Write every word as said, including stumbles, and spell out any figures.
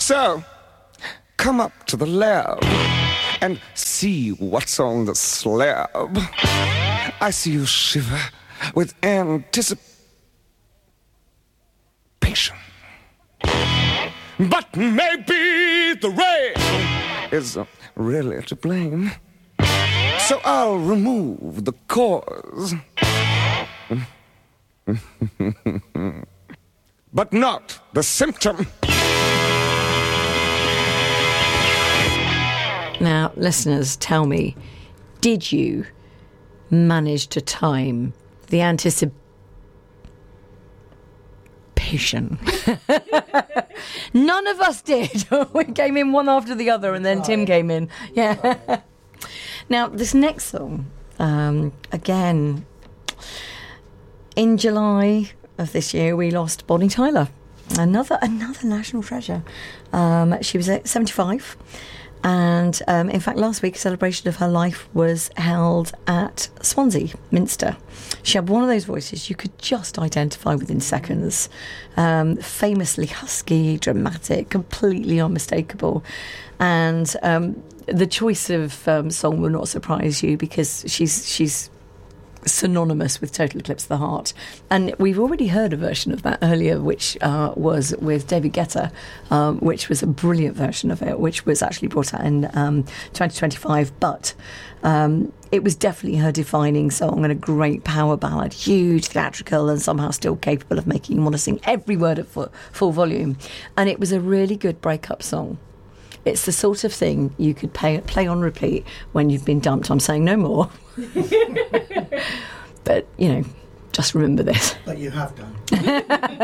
So, come up to the lab and see what's on the slab. I see you shiver with anticipation. But maybe the rain is uh, really to blame. So I'll remove the cause. But not the symptom. Now, listeners, tell me, did you manage to time the anticipation? None of us did. We came in one after the other, and then Tim came in. Yeah. Now, this next song, um, again, in July of this year, we lost Bonnie Tyler, another another national treasure. Um, she was seventy-five. And um, in fact, last week, a celebration of her life was held at Swansea Minster. She had one of those voices you could just identify within seconds. Um, famously husky, dramatic, completely unmistakable. And um, the choice of um, song will not surprise you, because she's she's synonymous with Total Eclipse of the Heart. And we've already heard a version of that earlier, which uh, was with David Guetta, um, which was a brilliant version of it, which was actually brought out in um, twenty twenty-five. But um, it was definitely her defining song, and a great power ballad, huge, theatrical, and somehow still capable of making you want to sing every word at full, full volume. And it was a really good breakup song. It's the sort of thing you could pay, play on repeat when you've been dumped. I'm saying no more. But, you know, just remember this. But you have done.